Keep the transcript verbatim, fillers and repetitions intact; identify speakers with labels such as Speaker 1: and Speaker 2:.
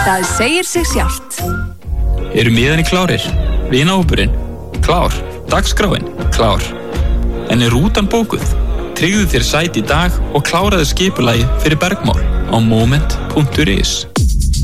Speaker 1: Það segir sig sjálft.
Speaker 2: Eru miðanir klárir? Vinahópurinn? Klár. Dagskráin? Klár. En er rútan bókuð? Tryggðu þér sæti í dag og kláraðu skipulagið fyrir bergmál á moment punktur is.